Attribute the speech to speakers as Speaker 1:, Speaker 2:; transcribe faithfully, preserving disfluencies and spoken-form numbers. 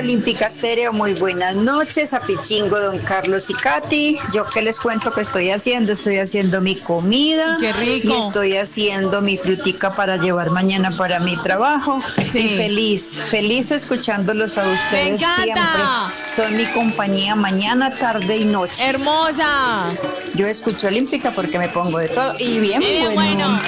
Speaker 1: Olímpica Estéreo, muy buenas noches, a Pichingo, don Carlos y Katy. Yo que les cuento que estoy haciendo, estoy haciendo mi comida.
Speaker 2: Qué rico.
Speaker 1: Y estoy haciendo mi frutica para llevar mañana para mi trabajo.
Speaker 2: Sí.
Speaker 1: Y feliz, feliz escuchándolos a ustedes
Speaker 2: encanta.
Speaker 1: siempre. Son mi compañía mañana, tarde y noche.
Speaker 2: Hermosa.
Speaker 1: Yo escucho Olímpica porque me pongo de todo. Y bien,
Speaker 2: Bien
Speaker 1: bueno.
Speaker 2: bueno.